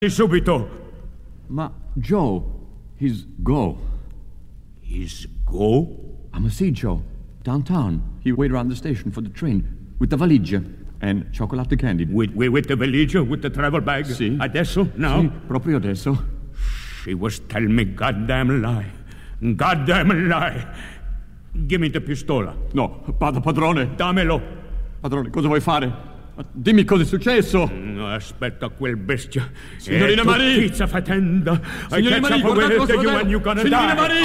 Subito. Ma Joe, he's go. He's go? I'm a see Joe. Downtown. He wait around the station for the train with the valigia and chocolate candy. With the valigia, with the travel bag? Sì. Adesso? Now? Sì, proprio adesso. She was telling me goddamn lie. Goddamn lie. Give me the pistola. No, padrone. Dammelo. Padrone, cosa vuoi fare? Dimmi cosa è successo. Aspetta quel bestia. Signorina Marie. Pizza fatenda. Signorina Marie, guardate cosa Signorina Marie.